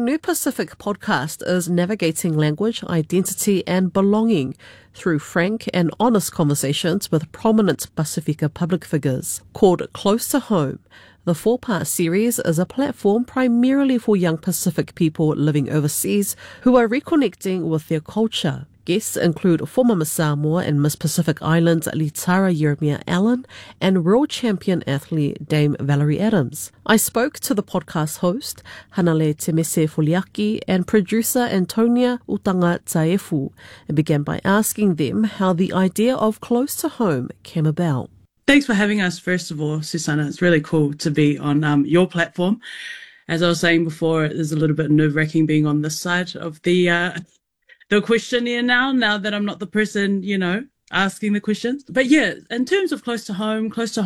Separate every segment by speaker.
Speaker 1: New Pacific podcast is navigating language, identity and belonging through frank and honest conversations with prominent Pasifika public figures. Called Close to Home, the 4-part series is a platform primarily for young Pacific people living overseas who are reconnecting with their culture. Guests include former Miss Samoa and Miss Pacific Islands Litara Yeremia-Allen and world champion athlete Dame Valerie Adams. I spoke to the podcast host, Hanale Temese Foliaki, and producer Antonia Utanga Taefu, and began by asking them how the idea of Close to Home came about.
Speaker 2: Thanks for having us, first of all, Susanna. It's really cool to be on your platform. As I was saying before, there's a little bit nerve-wracking being on this side of the questionnaire now that I'm not the person, asking the questions. But yeah, in terms of Close to Home,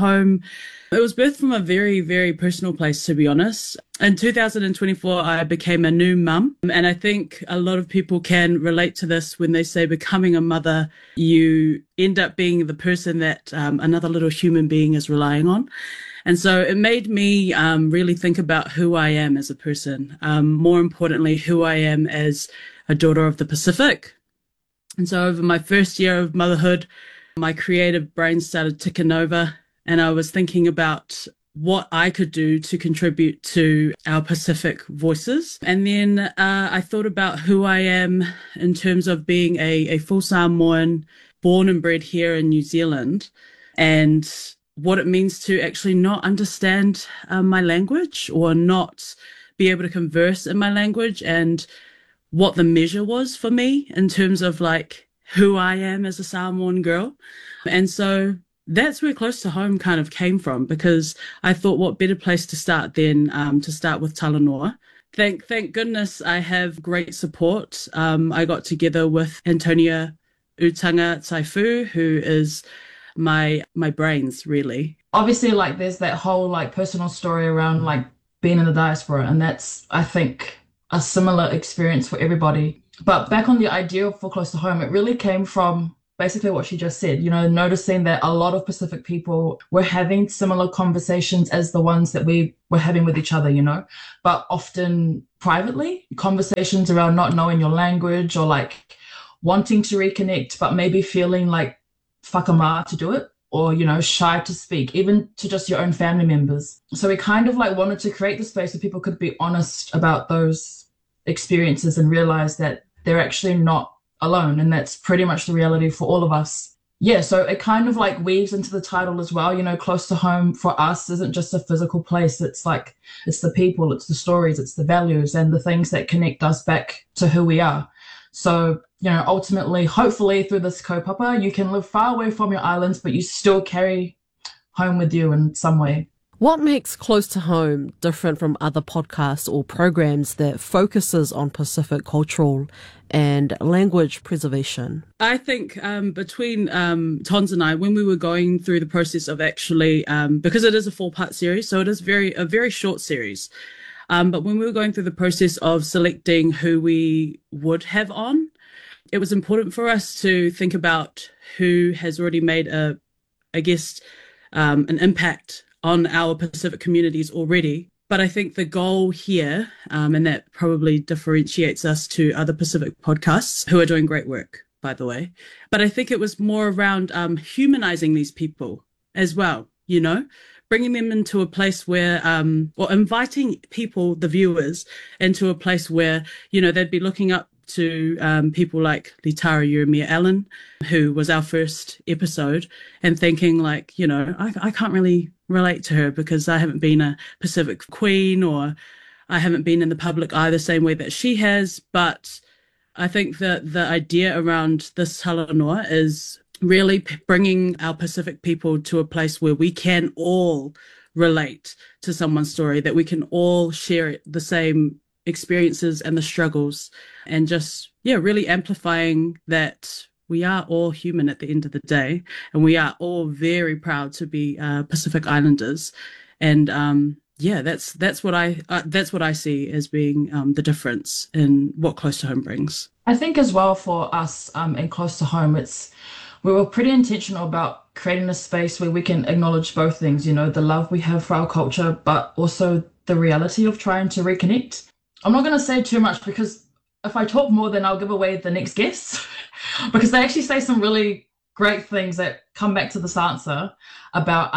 Speaker 2: it was birthed from a very, very personal place, to be honest. In 2024, I became a new mum. And I think a lot of people can relate to this when they say becoming a mother, you end up being the person that another little human being is relying on. And so it made me really think about who I am as a person. More importantly, who I am as a daughter of the Pacific. And so over my first year of motherhood, my creative brain started ticking over, and I was thinking about what I could do to contribute to our Pacific voices. And then I thought about who I am in terms of being a full Samoan, born and bred here in New Zealand, and what it means to actually not understand my language or not be able to converse in my language, and what the measure was for me in terms of like who I am as a Samoan girl. And so that's where Close to Home kind of came from, because I thought what better place to start than to start with Talanoa. Thank goodness I have great support. I got together with Antonia Utanga Taefu, who is my brains, really.
Speaker 3: Obviously, like there's that whole like personal story around like being in the diaspora, and that's, I think, a similar experience for everybody. But back on the idea for Close to Home, it really came from basically what she just said, noticing that a lot of Pacific people were having similar conversations as the ones that we were having with each other, but often privately, conversations around not knowing your language or like wanting to reconnect, but maybe feeling like whakama to do it, or, shy to speak, even to just your own family members. So we kind of like wanted to create the space where people could be honest about those experiences and realize that they're actually not alone. And that's pretty much the reality for all of us. Yeah, so it kind of like weaves into the title as well. Close to home for us isn't just a physical place. It's like, it's the people, it's the stories, it's the values and the things that connect us back to who we are. So, ultimately, hopefully through this kaupapa, you can live far away from your islands, but you still carry home with you in some way.
Speaker 1: What makes Close to Home different from other podcasts or programs that focuses on Pacific cultural and language preservation?
Speaker 2: I think between Tons and I, when we were going through the process of actually, because it is a 4-part series, so it is a very short series. But when we were going through the process of selecting who we would have on, it was important for us to think about who has already made an impact on our Pacific communities already. But I think the goal here, and that probably differentiates us to other Pacific podcasts who are doing great work, by the way. But I think it was more around humanizing these people as well, bringing them into a place where, or inviting people, the viewers, into a place where, they'd be looking up to people like Litara Yeremia-Allen, who was our first episode, and thinking like, I can't really relate to her because I haven't been a Pacific queen, or I haven't been in the public eye the same way that she has. But I think that the idea around this Talanoa is really bringing our Pacific people to a place where we can all relate to someone's story, that we can all share the same experiences and the struggles, and just, really amplifying that we are all human at the end of the day, and we are all very proud to be Pacific Islanders. And that's what I see as being the difference in what Close to Home brings.
Speaker 3: I think as well for us in Close to Home, we were pretty intentional about creating a space where we can acknowledge both things, the love we have for our culture, but also the reality of trying to reconnect. I'm not going to say too much because if I talk more, then I'll give away the next guess because they actually say some really great things that come back to this answer about,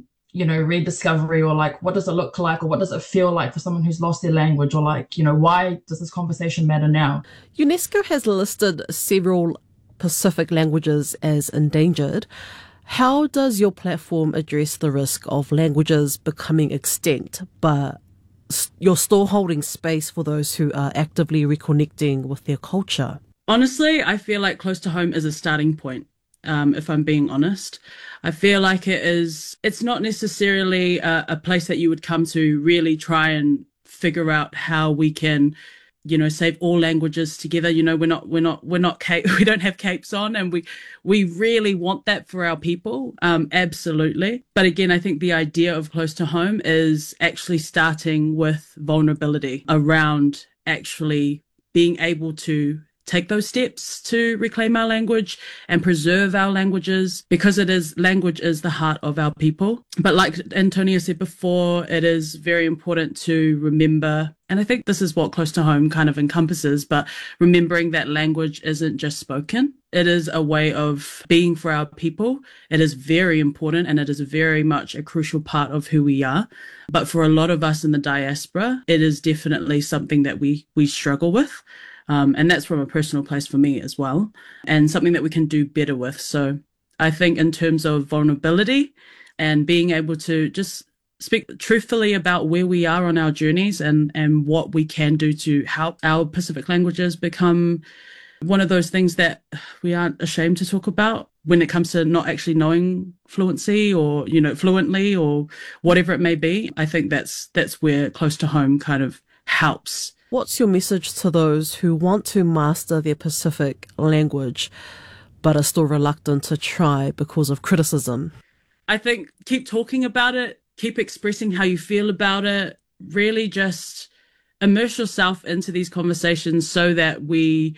Speaker 3: rediscovery, or like, what does it look like, or what does it feel like for someone who's lost their language, or like, why does this conversation matter now?
Speaker 1: UNESCO has listed several Pacific languages as endangered. How does your platform address the risk of languages becoming extinct, but you're still holding space for those who are actively reconnecting with their culture?
Speaker 2: Honestly, I feel like Close to Home is a starting point. If I'm being honest, I feel like it's not necessarily a place that you would come to really try and figure out how we can, save all languages together. We're not Cape, we don't have capes on, and we really want that for our people. Absolutely. But again, I think the idea of Close to Home is actually starting with vulnerability around actually being able to take those steps to reclaim our language and preserve our languages, because language is the heart of our people. But like Antonia said before, it is very important to remember, and I think this is what Close to Home kind of encompasses, but remembering that language isn't just spoken. It is a way of being for our people. It is very important, and it is very much a crucial part of who we are. But for a lot of us in the diaspora, it is definitely something that we struggle with. And that's from a personal place for me as well, and something that we can do better with. So I think in terms of vulnerability and being able to just speak truthfully about where we are on our journeys and what we can do to help our Pacific languages become one of those things that we aren't ashamed to talk about when it comes to not actually knowing fluency or, fluently or whatever it may be. I think that's where Close to Home kind of helps.
Speaker 1: What's your message to those who want to master their Pacific language but are still reluctant to try because of criticism?
Speaker 2: I think keep talking about it, keep expressing how you feel about it, really just immerse yourself into these conversations so that we,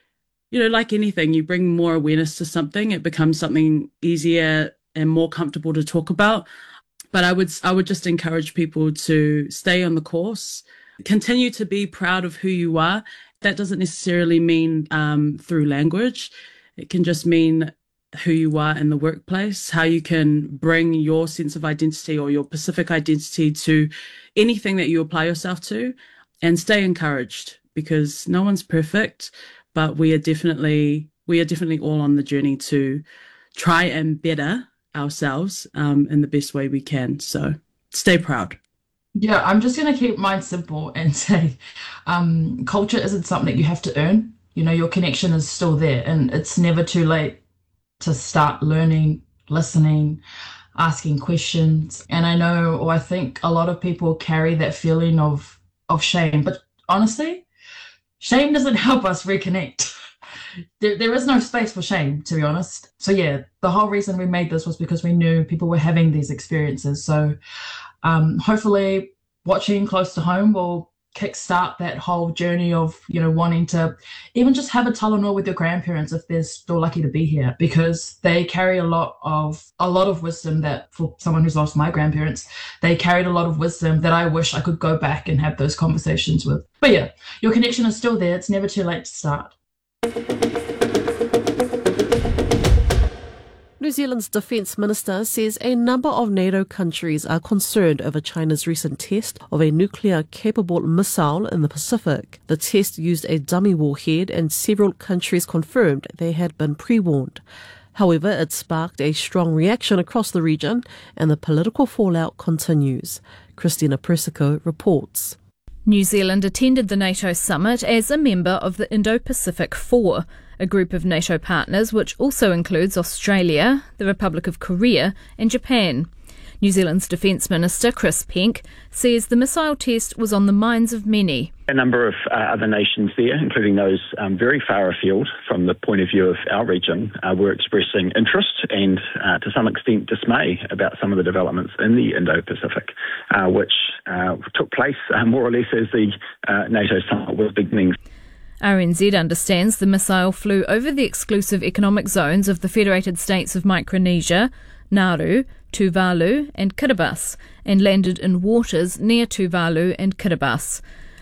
Speaker 2: like anything, you bring more awareness to something, it becomes something easier and more comfortable to talk about. But I would just encourage people to stay on the course. Continue to be proud of who you are. That doesn't necessarily mean through language. It can just mean who you are in the workplace, how you can bring your sense of identity or your Pacific identity to anything that you apply yourself to, and stay encouraged, because no one's perfect, but we are definitely all on the journey to try and better ourselves in the best way we can. So stay proud.
Speaker 3: Yeah, I'm just going to keep mine simple and say culture isn't something that you have to earn. Your connection is still there, and it's never too late to start learning, listening, asking questions. And I think a lot of people carry that feeling of shame. But honestly, shame doesn't help us reconnect. There is no space for shame, to be honest. So yeah, the whole reason we made this was because we knew people were having these experiences. So hopefully watching Close to Home will kickstart that whole journey of, wanting to even just have a talanoa with your grandparents if they're still lucky to be here, because they carry a lot of wisdom that, for someone who's lost my grandparents, they carried a lot of wisdom that I wish I could go back and have those conversations with. But yeah, your connection is still there. It's never too late to start.
Speaker 1: New Zealand's Defence Minister says a number of NATO countries are concerned over China's recent test of a nuclear-capable missile in the Pacific. The test used a dummy warhead, and several countries confirmed they had been pre-warned. However, it sparked a strong reaction across the region, and the political fallout continues. Christina Persico reports.
Speaker 4: New Zealand attended the NATO summit as a member of the Indo-Pacific Four, a group of NATO partners which also includes Australia, the Republic of Korea and Japan. New Zealand's Defence Minister Chris Penk says the missile test was on the minds of many.
Speaker 5: A number of other nations there, including those very far afield from the point of view of our region, were expressing interest and to some extent dismay about some of the developments in the Indo-Pacific, which took place more or less as the NATO summit was beginning.
Speaker 4: RNZ understands the missile flew over the exclusive economic zones of the Federated States of Micronesia, Nauru, Tuvalu and Kiribati, and landed in waters near Tuvalu and Kiribati.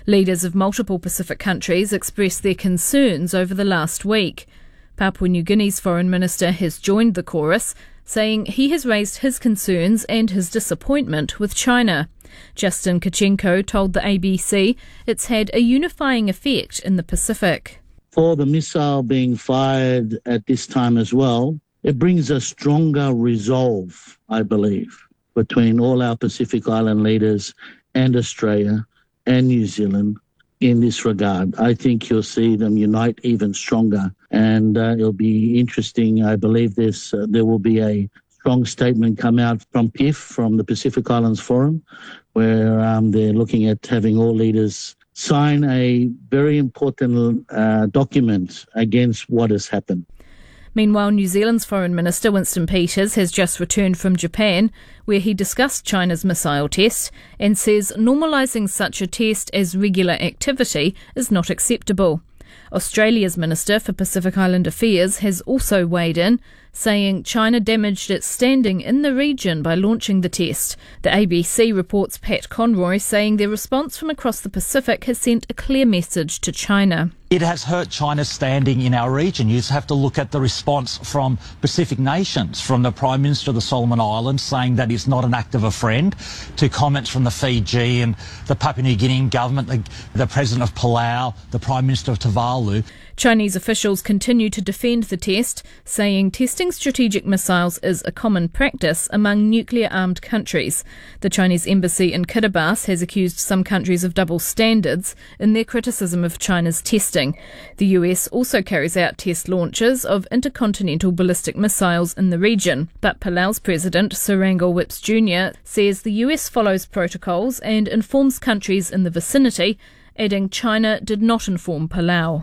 Speaker 4: Leaders of multiple Pacific countries expressed their concerns over the last week. Papua New Guinea's Foreign Minister has joined the chorus, saying he has raised his concerns and his disappointment with China. Justin Kachenko told the ABC it's had a unifying effect in the Pacific.
Speaker 6: For the missile being fired at this time as well, it brings a stronger resolve, I believe, between all our Pacific Island leaders and Australia and New Zealand in this regard. I think you'll see them unite even stronger, and it'll be interesting. I believe there will be a strong statement come out from PIF, from the Pacific Islands Forum, where they're looking at having all leaders sign a very important document against what has happened.
Speaker 4: Meanwhile, New Zealand's Foreign Minister Winston Peters has just returned from Japan, where he discussed China's missile test and says normalising such a test as regular activity is not acceptable. Australia's Minister for Pacific Island Affairs has also weighed in, saying China damaged its standing in the region by launching the test. The ABC reports Pat Conroy saying their response from across the Pacific has sent a clear message to China.
Speaker 7: It has hurt China's standing in our region. You just have to look at the response from Pacific nations, from the Prime Minister of the Solomon Islands saying that he's not an act of a friend, to comments from the Fiji and the Papua New Guinean government, the President of Palau, the Prime Minister of Tuvalu.
Speaker 4: Chinese officials continue to defend the test, saying testing strategic missiles is a common practice among nuclear-armed countries. The Chinese embassy in Kiribati has accused some countries of double standards in their criticism of China's testing. The US also carries out test launches of intercontinental ballistic missiles in the region, but Palau's President, Surangel Whips Jr., says the US follows protocols and informs countries in the vicinity, adding China did not inform Palau.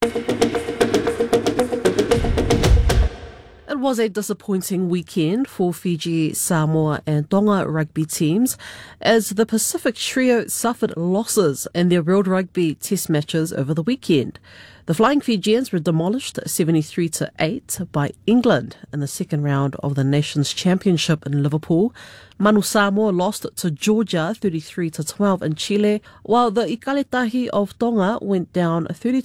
Speaker 1: It was a disappointing weekend for Fiji, Samoa and Tonga rugby teams as the Pacific Trio suffered losses in their World Rugby Test matches over the weekend. The Flying Fijians were demolished 73-8 by England in the second round of the Nations Championship in Liverpool. Manu Samoa lost to Georgia 33-12 in Chile, while the Ikaletahi of Tonga went down 32